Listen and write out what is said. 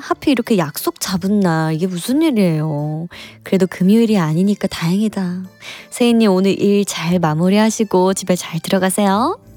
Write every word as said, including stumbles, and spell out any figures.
하필 이렇게 약속 잡은 날 이게 무슨 일이에요. 그래도 금요일이 아니니까 다행이다. 세인님 오늘 일 잘 마무리하시고 집에 잘 들어가세요.